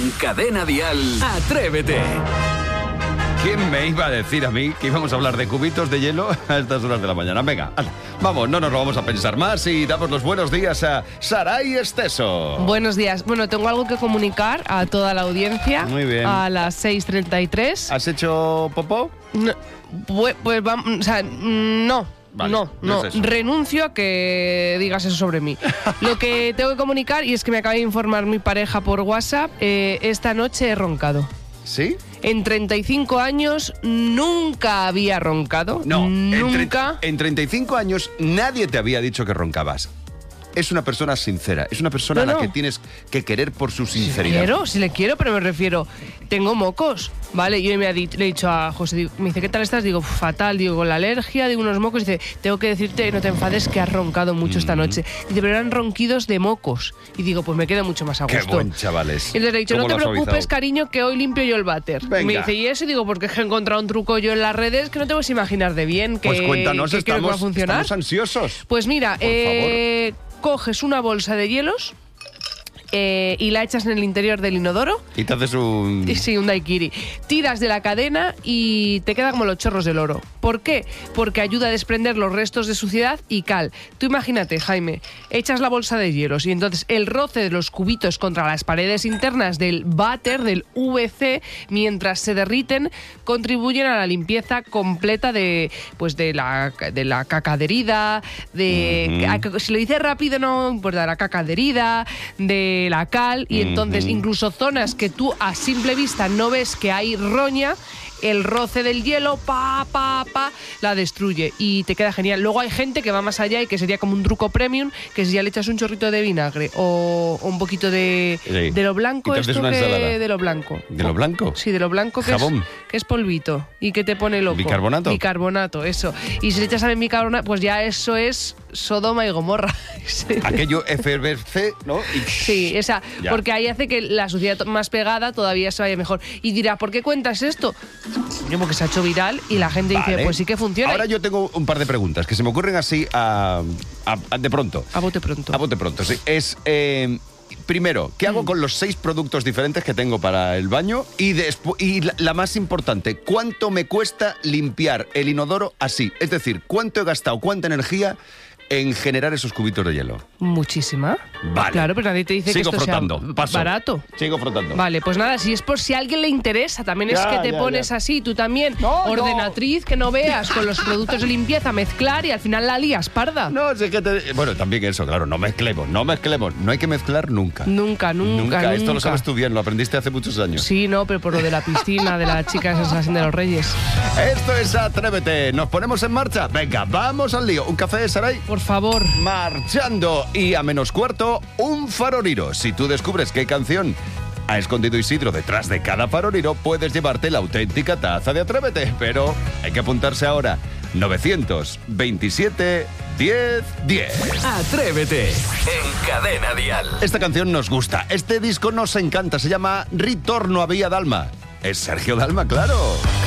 En Cadena Dial, Atrévete. ¿Quién me iba a decir a mí que íbamos a hablar de cubitos de hielo a estas horas de la mañana? Venga, vamos, no nos lo vamos a pensar más y damos los buenos días a Saray Esteso. Buenos días. Bueno, tengo algo que comunicar a toda la audiencia. Muy bien. A las 6:33. ¿Has hecho popó? No, pues vamos, o sea, no. Vale, no es eso. renuncio a que digas eso sobre mí. Lo que tengo que comunicar, y es que me acaba de informar mi pareja por WhatsApp, esta noche he roncado. ¿Sí? En 35 años nunca había roncado. No, nunca. En 35 años nadie te había dicho que roncabas. Es una persona sincera, es una persona a la que tienes que querer por su sinceridad. Si le quiero, pero me refiero, tengo mocos, ¿vale? Yo le he dicho a José, me dice, ¿qué tal estás? Digo, fatal, digo, con la alergia, digo, unos mocos. Dice, tengo que decirte, no te enfades, que has roncado mucho esta noche. Dice, pero eran ronquidos de mocos. Y digo, pues me quedo mucho más a gusto. Qué buen chavales. Y entonces le he dicho, no te preocupes, cariño, que hoy limpio yo el váter. Venga. Me dice, ¿y eso? Y digo, porque he encontrado un truco yo en las redes que no te puedes imaginar de bien. Que, pues cuéntanos, que creo que va a funcionar. Estamos ansiosos. Pues mira, por favor. Coges una bolsa de hielos y la echas en el interior del inodoro. Y te haces un... Sí, un daiquiri. Tiras de la cadena y te queda como los chorros del oro. ¿Por qué? Porque ayuda a desprender los restos de suciedad y cal. Tú imagínate, Jaime, echas la bolsa de hielos y entonces el roce de los cubitos contra las paredes internas del váter, del VC, mientras se derriten, contribuyen a la limpieza completa de la caca adherida, si lo dices rápido no importa, la caca adherida, de la cal, y entonces incluso zonas que tú a simple vista no ves que hay roña, el roce del hielo, la destruye y te queda genial. Luego hay gente que va más allá y que sería como un truco premium, que si ya le echas un chorrito de vinagre o un poquito de lo blanco, ¿Y te haces esto una que ensalada? de lo blanco. ¿De lo blanco? Sí, de lo blanco, ¿Jabón? que es polvito y que te pone loco. ¿Bicarbonato? Bicarbonato, eso. Y si le echas también bicarbonato, pues ya eso es Sodoma y Gomorra. Aquello efervesce, ¿no? Y sí, esa, ya. porque ahí hace que la suciedad más pegada todavía se vaya mejor. Y dirá, ¿por qué cuentas esto? Porque se ha hecho viral y la gente dice, pues sí que funciona. Ahora yo tengo un par de preguntas que se me ocurren así de pronto. A bote pronto. A bote pronto, sí. Primero, ¿qué hago con los 6 productos diferentes que tengo para el baño? Y la más importante, ¿cuánto me cuesta limpiar el inodoro así? Es decir, ¿cuánto he gastado, cuánta energía en generar esos cubitos de hielo? Muchísima. Vale. Claro, pero nadie te dice Sigo que esto frotando. sea Paso. barato. Sigo frotando. Vale, pues nada, si es por si a alguien le interesa, también es que te pones así, tú también, ordenatriz, que no veas, con los productos de limpieza, mezclar y al final la lías parda. No, sé que bueno, también eso, claro, no mezclemos. No hay que mezclar nunca. Nunca. Esto lo sabes tú bien, lo aprendiste hace muchos años. Sí, no, pero por lo de la piscina, de la chica de Sensación de los Reyes. Esto es Atrévete. ¿Nos ponemos en marcha? Venga, vamos al lío. ¿Un café de Saray? Por favor. Marchando. Y a menos cuarto, un faroliro. Si tú descubres qué canción ha escondido Isidro detrás de cada faroliro, puedes llevarte la auténtica taza de Atrévete. Pero hay que apuntarse ahora. 927 10 10. Atrévete en Cadena Dial. Esta canción nos gusta. Este disco nos encanta. Se llama Ritorno a Vía Dalma. Es Sergio Dalma, claro.